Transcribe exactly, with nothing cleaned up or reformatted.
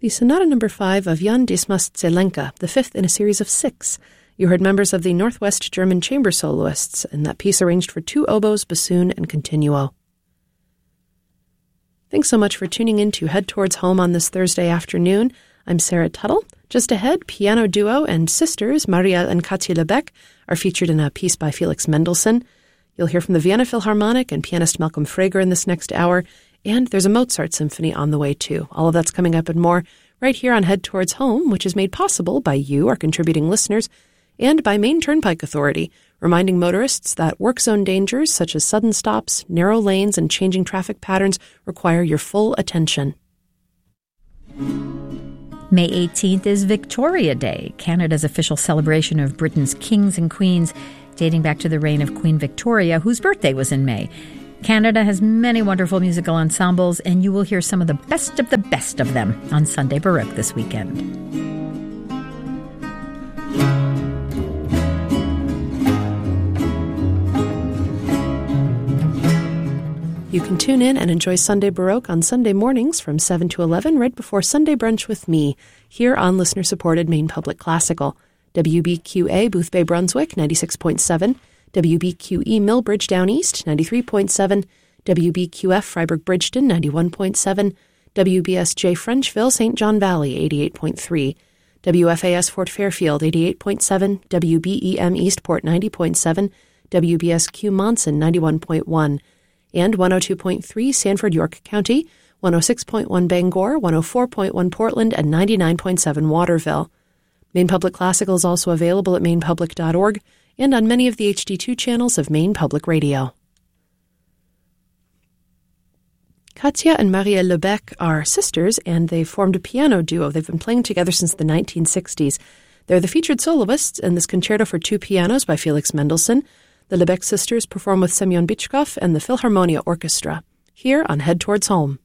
The Sonata Number five of Jan Dismas Zelenka, the fifth in a series of six. You heard members of the Northwest German chamber soloists in that piece arranged for two oboes, bassoon, and continuo. Thanks so much for tuning in to Head Towards Home on this Thursday afternoon. I'm Sarah Tuttle. Just ahead, piano duo and sisters Marielle and Katja Lebec are featured in a piece by Felix Mendelssohn. You'll hear from the Vienna Philharmonic and pianist Malcolm Frager in this next hour, and there's a Mozart symphony on the way too. All of that's coming up and more right here on Head Towards Home, which is made possible by you, our contributing listeners, and by Maine Turnpike Authority, reminding motorists that work zone dangers such as sudden stops, narrow lanes, and changing traffic patterns require your full attention. May eighteenth is Victoria Day, Canada's official celebration of Britain's kings and queens, dating back to the reign of Queen Victoria, whose birthday was in May. Canada has many wonderful musical ensembles, and you will hear some of the best of the best of them on Sunday Baroque this weekend. You can tune in and enjoy Sunday Baroque on Sunday mornings from seven to eleven, right before Sunday Brunch with me, here on listener-supported Maine Public Classical. W B Q A Boothbay Brunswick, ninety-six point seven, W B Q E Millbridge Down East, ninety-three point seven, W B Q F Freiburg Bridgeton, ninety-one point seven, W B S J Frenchville Saint John Valley, eighty-eight point three, W F A S Fort Fairfield, eighty-eight point seven, W B E M Eastport, ninety point seven, W B S Q Monson, ninety-one point one, and one oh two point three Sanford York County, one oh six point one Bangor, one oh four point one Portland, and ninety-nine point seven Waterville. Maine Public Classical is also available at maine public dot org and on many of the H D two channels of Maine Public Radio. Katja and Marielle Lebec are sisters, and they've formed a piano duo. They've been playing together since the nineteen sixties. They're the featured soloists in this concerto for two pianos by Felix Mendelssohn. The Lebec sisters perform with Semyon Bychkov and the Philharmonia Orchestra, here on Head Towards Home.